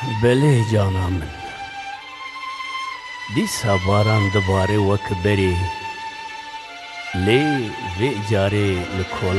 Belê cana min, dîsa baran dibare wek berê, lê vê carê li kola